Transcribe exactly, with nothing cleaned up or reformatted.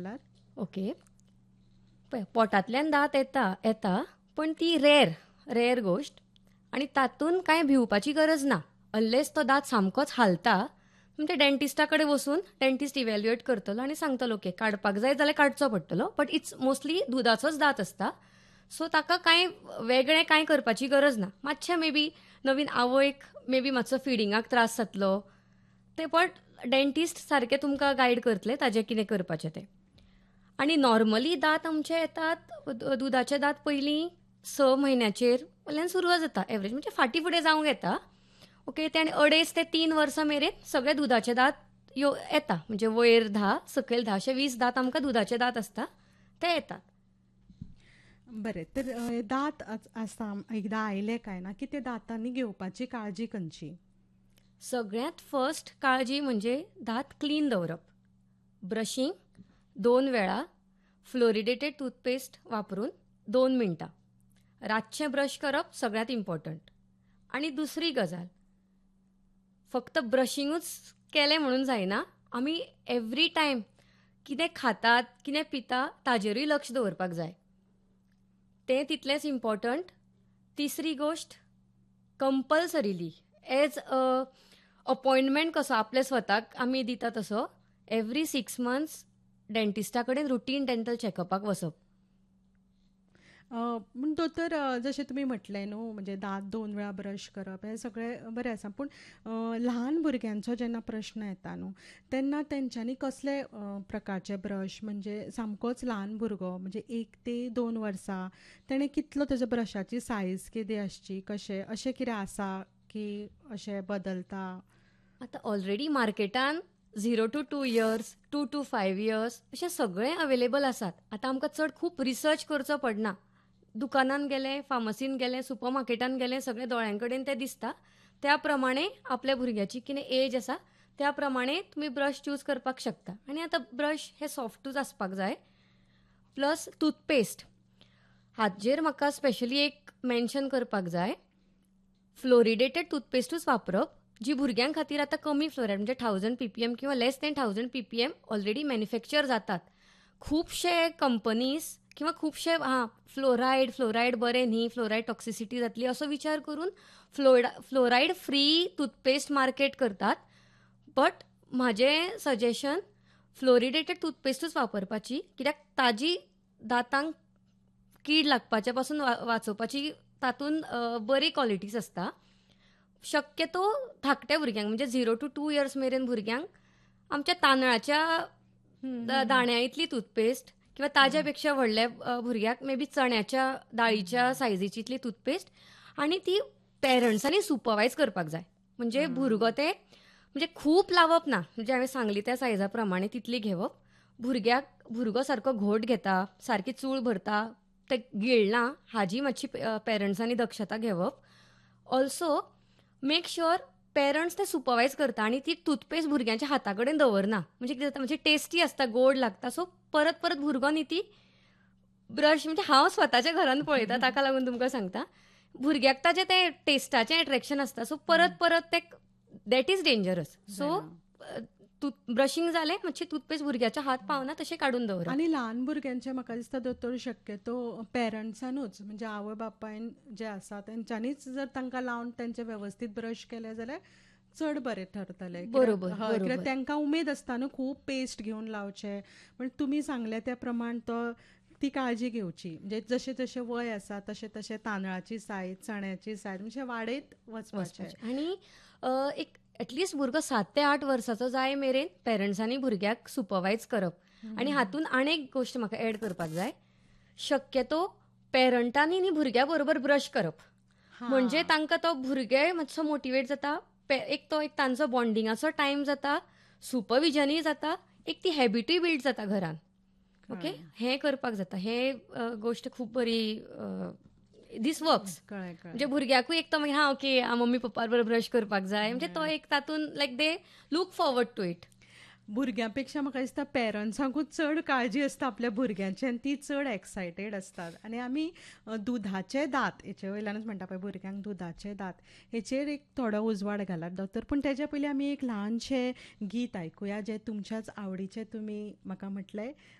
घालात. ओके. पळय, पोटांतल्यान दात येता येता पण ती रेर रेर गोश्ट आनी तातूंत कांय भिवपाची गरज ना. अनलेस तो दात सामकोच हालता म्हणजे डेंटिस्टा कडेन वचून डेंटिस्ट इवॅल्युएट करतलो आनी सांगतलो ओके काडपाक जाय जाल्यार काडचो पडटलो, बट इट्स मोस्टली दुदाचोच दात आसता. सो ताका कांय वेगळें कांय करपाची गरज ना. मातशें मे बी नवीन आवयक मे बी मातसो फिडिंगाक त्रास जातलो ते, बट डेंटिस्ट सारके तुमकां गायड करतले ताजें कितें करपाचें तें. आनी नॉर्मली दात आमचे येतात दुदाचे दात पयलीं स म्हयन्याचेर वयल्यान सुरवात जाता एवरेज, म्हणजे फाटीं फुडें जावंक येता. ओके. ते आनी अडेज ते तीन वर्सां मेरेन सगळे दुदाचे दात यो येता, म्हणजे वयर धा सकयल धा अशे वीस दात आमकां दुदाचे दात आसता ते येतात. बरें, तर अ, दात आस- आसा एकदां आयले काय ना की ते दातांनी घेवपाची काळजी खंयची? सगळ्यांत फर्स्ट काळजी म्हणजे दात क्लीन दवरप. ब्रशिंग दोन वेळा, फ्लोरिडेटेड टूथपेस्ट वापरून दोन मिनटां. रातचें ब्रश करप सगळ्यांत इम्पॉर्टंट. आनी दुसरी गजाल, फक्त ब्रशिंगूच केलें म्हणून जायना, आमी एवरी टायम कितें खातात कितें पिता ताजेरूय लक्ष दवरपाक जाय. तें तितलेंच इम्पॉर्टंट. तिसरी गोश्ट, कंपल्सरिली एज अ अपॉयंटमेंट कसो आपल्या स्वताक आमी दिता तसो एवरी सिक्स मंथ्स डेंटिस्टा कडेन रुटीन डेंटल चॅकअपाक वचप. अ, पूण दोतोर, अ, जशें तुमी म्हटलें न्हू, म्हणजे दात दोन वेळा ब्रश करप हें सगळें बरें आसा, पूण अ, ल्हान भुरग्यांचो जेन्ना प्रश्न येता न्हू तेन्ना तेंच्यांनी कसले अ, प्रकारचे ब्रश, म्हणजे सामकोच ल्हान भुरगो म्हणजे एक ते दोन वर्सां तेणें कितलो तेजो ब्रशाची सायज कितें आसची, कशें अशें कितें आसा की अशें बदलता? आतां ऑलरेडी मार्केटान zero to two years to to five years अशें सगळें अवेलेबल आसात. आतां आमकां चड खूब रिसर्च करचो पडना. दुकानान गेलें, फार्मसीन गेलें, सुपर मार्केटान गेलें, सगळें दोळ्यां कडेन तें दिसता. त्या प्रमाणें आपल्या भुरग्याची कितें एज आसा त्या प्रमाणें तुमी ब्रश चूज करपाक शकता. आनी आतां ब्रश हे सॉफ्टूच आसपाक जाय. प्लस टूथपेस्ट हाचेर म्हाका स्पेशली एक मेन्शन करपाक जाय. फ्लोरिडेटेड टूथपेस्टूच वापरप, जी भुरग्यां खातीर आतां कमी फ्लोरायड म्हणजे थावजंड पीपीएम किंवा लेस than thousand ppm already manufacture जातात. खुबशे कंपनीज किंवा खुबशे हां फ्लोरायड फ्लोरायड बरें न्ही, फ्लोरायड टॉक्सिसिटी जातली असो विचार करून flora fluoride free toothpaste market करतात. बट म्हाजें सजेशन फ्लोरिडेटेड टूथपेस्टूच वापरपाची, कित्याक ताजी दातांक कीड लागपाचे पासून वा वाचोवपाची तातूंत बरी क्वॉलिटीज आसता. शक्यतो धाकट्या भुरग्यांक म्हणजे झिरो टू टू इयर्स मेरेन भुरग्यांक आमच्या तांदळाच्या दाण्या इतली टूथपेस्ट किंवा ताज्या पेक्षा व्हडल्या अ, भुरग्याक मे बी चण्याच्या दाळीच्या सायजीची इतली टूथपेस्ट, आनी ती पेरंट्सांनी सुपरवायज करपाक जाय. म्हणजे भुरगो ते म्हणजे खूब लावप ना, म्हणजे हांवें सांगली त्या सायजा प्रमाणे तितली घेवप. भुरग्याक भुरगो सारको घोट घेता, सारकी चूळ भरता, ते गिळना हाजी मातशी पेरंट्सांनी दक्षता घेवप. ऑल्सो मेक शुअर पेरंट्स ते सुपरवायज करता आनी ती टूथपेस्ट भुरग्यांच्या हाता कडेन दवरना. म्हणजे कितें जाता, म्हणजे टेस्टी आसता, गोड लागता, सो परत परत भुरगो न्ही ती ब्रश, म्हणजे हांव स्वताच्या घरान पळयता ताका लागून तुमकां सांगता, भुरग्याक ताजें तें टेस्टाचें एट्रॅक्शन आसता, सो परत परत ते that is dangerous. So tooth brushing जालें, मातशी टूथपेस्ट भुरग्याच्या हात पावना तशें काडून दवरप. आनी ल्हान भुरग्यांचे म्हाका दिसता दोतोर शक्यतो पेरंट्सानूच, म्हणजे आवय बापायन जे आसा तेंच्यांनीच जर तांकां लावन तेंचे वेवस्थीत ब्रश केले जाल्यार चड बरें ठरतलें. बरोबर, कित्याक हय, बरोबर. कित्याक तांकां उमेद आसता न्हू खूब पेस्ट घेवन लावचे, पण तुमी सांगले त्या प्रमाण तो ती काळजी घेवची. म्हणजे जशें जशें वय आसा तशें तशें तांदळाची सायज, चण्याची सायज म्हणजे वाडयत वचपाचें. आनी अ, एक एटलिस्ट भुरगो सात ते आठ वर्साचो जाय मेरेन पेरंट्सांनी भुरग्याक सुपरवायज करप. आनी हातूंत आनी एक गोश्ट म्हाका एड करपाक जाय, शक्यतो पेरंटांनी न्ही भुरग्या बरोबर ब्रश करप. म्हणजे तांकां तो भुरगे मातसो मोटिवेट जाता, एक तो एक तांचो बॉन्डिंगाचो टायम जाता, सुपरविजनूय जाता, एक ती हॅबिटूय बिल्ड जाता घरान. ओके, हें करपाक जाता. हें गोश्ट खूब बरी, दीस वर्क्स. कळ्ळें कळ्ळें. म्हणजे भुरग्याकूय एक तो मागीर हां ओके मम्मी पप्पा बरोबर ब्रश करपाक जाय, म्हणजे तो एक तातूंत लायक दे लूक फॉरवर्ड टू इट. भुरग्यां पेक्षा म्हाका दिसता पेरंट्सांकूच चड काळजी आसता आपल्या भुरग्यांची, आनी ती चड एक्सायटेड आसतात. आनी आमी अ, दुधाचे दात हेचे वयल्यानूच म्हणटा पळय भुरग्यांक दुधाचे दात हेचेर एक थोडो उजवाड घालात दोतोर. पूण तेच्या पयलीं आमी एक ल्हानशें गीत आयकुया, जें तुमच्याच आवडीचें तुमी म्हाका म्हटलें